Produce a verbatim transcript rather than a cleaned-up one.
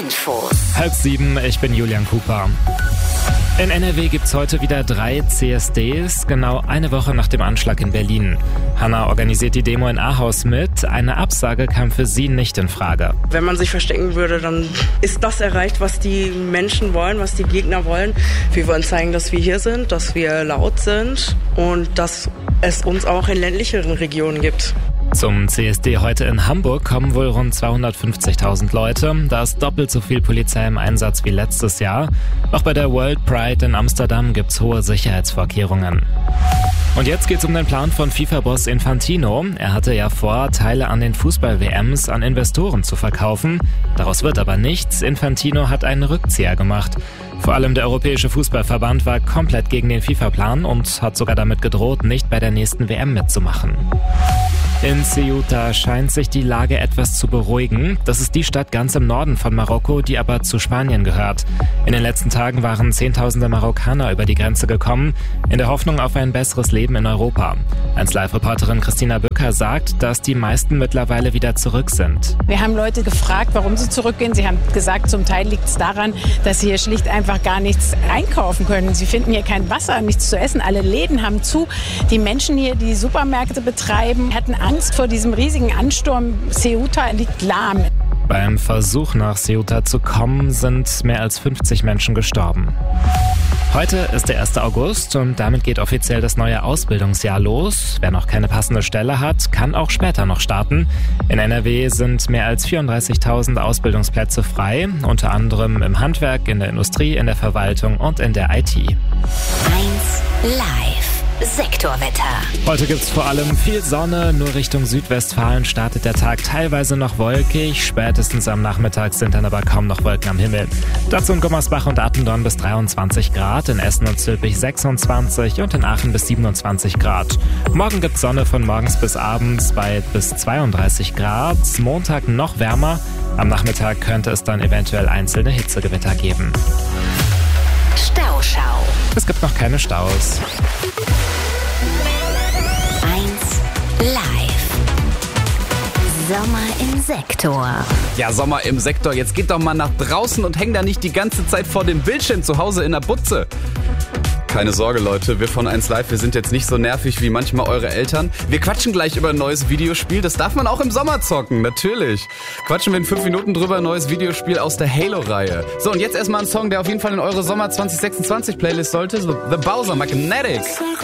Info. Halb sieben, ich bin Julian Cooper. In N R W gibt's heute wieder drei C S Ds, genau eine Woche nach dem Anschlag in Berlin. Hanna organisiert die Demo in Ahaus mit. Eine Absage kam für sie nicht in Frage. Wenn man sich verstecken würde, dann ist das erreicht, was die Menschen wollen, was die Gegner wollen. Wir wollen zeigen, dass wir hier sind, dass wir laut sind und dass es uns auch in ländlicheren Regionen gibt. Zum C S D heute in Hamburg kommen wohl rund zweihundertfünfzigtausend Leute. Da ist doppelt so viel Polizei im Einsatz wie letztes Jahr. Auch bei der World Pride in Amsterdam gibt's hohe Sicherheitsvorkehrungen. Und jetzt geht's um den Plan von FIFA-Boss Infantino. Er hatte ja vor, Teile an den Fußball-W Ms an Investoren zu verkaufen. Daraus wird aber nichts. Infantino hat einen Rückzieher gemacht. Vor allem der Europäische Fußballverband war komplett gegen den FIFA-Plan und hat sogar damit gedroht, nicht bei der nächsten W M mitzumachen. In Ceuta scheint sich die Lage etwas zu beruhigen. Das ist die Stadt ganz im Norden von Marokko, die aber zu Spanien gehört. In den letzten Tagen waren Zehntausende Marokkaner über die Grenze gekommen, in der Hoffnung auf ein besseres Leben in Europa. eins Live-Reporterin Christina Bücker sagt, dass die meisten mittlerweile wieder zurück sind. Wir haben Leute gefragt, warum sie zurückgehen. Sie haben gesagt, zum Teil liegt es daran, dass sie hier schlicht einfach gar nichts einkaufen können. Sie finden hier kein Wasser, nichts zu essen. Alle Läden haben zu. Die Menschen hier, die Supermärkte betreiben, hatten Angst vor diesem riesigen Ansturm. Ceuta liegt lahm. Beim Versuch nach Ceuta zu kommen, sind mehr als fünfzig Menschen gestorben. Heute ist der erste August und damit geht offiziell das neue Ausbildungsjahr los. Wer noch keine passende Stelle hat, kann auch später noch starten. In N R W sind mehr als vierunddreißigtausend Ausbildungsplätze frei, unter anderem im Handwerk, in der Industrie, in der Verwaltung und in der I T. eins Live. Sektorwetter. Heute gibt's vor allem viel Sonne, nur Richtung Südwestfalen startet der Tag teilweise noch wolkig, spätestens am Nachmittag sind dann aber kaum noch Wolken am Himmel. Dazu in Gummersbach und Attendorn bis dreiundzwanzig Grad, in Essen und Zülpich sechsundzwanzig und in Aachen bis siebenundzwanzig Grad. Morgen gibt's Sonne von morgens bis abends bei bis zweiunddreißig Grad, Montag noch wärmer, am Nachmittag könnte es dann eventuell einzelne Hitzegewitter geben. Stauschau. Es gibt noch keine Staus. Live. Sommer im Sektor. Ja, Sommer im Sektor. Jetzt geht doch mal nach draußen und häng da nicht die ganze Zeit vor dem Bildschirm zu Hause in der Butze. Keine Sorge, Leute, wir von eins Live, wir sind jetzt nicht so nervig wie manchmal eure Eltern. Wir quatschen gleich über ein neues Videospiel, das darf man auch im Sommer zocken, natürlich. Quatschen wir in fünf Minuten drüber, ein neues Videospiel aus der Halo-Reihe. So, und jetzt erstmal ein Song, der auf jeden Fall in eure Sommer zwanzig sechsundzwanzig Playlist sollte, The Bowser Magnetics.